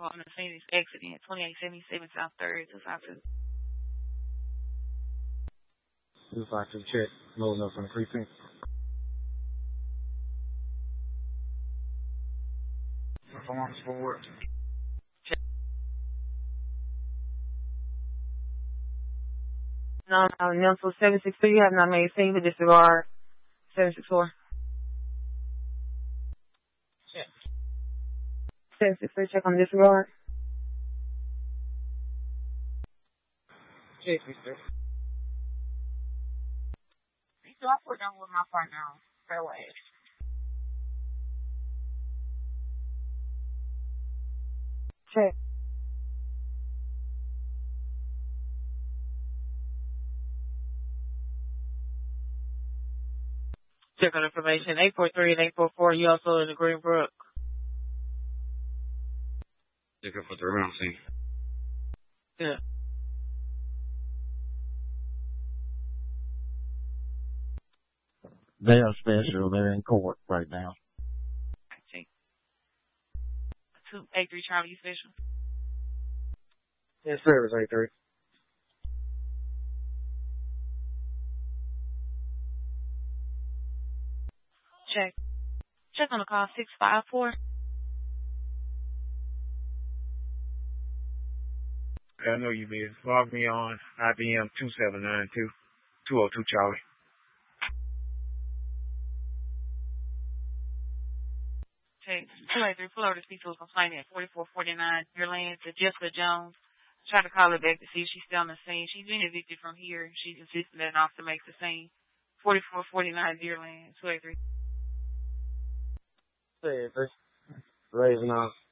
call on the scene is accident, 2877 South 3rd, 252. 252, check. Loading up from the precinct. Performance forward. Check. No, Nelson 763, you have not made a scene with disregard. 764. Check. 763, check on disregard. Check, mister. So I put down with my partner on fairway. Check. Check on information 843 and 844. You also in the Greenbrook. Check up for the round scene. Yeah. They are special. They're in court right now. Okay. 283 Charlie, you special? Yes, service 83. Check. Check on the call 654. I know you did. Log me on IBM 2792 202 Charlie. Check. 283 Florida speaks to a complainant at 4449 your land to Jessica Jones. Try to call her back to see if she's still on the scene. She's been evicted from here. She's insisting that an officer makes the scene. 4449 Deerland, 283. Raising off.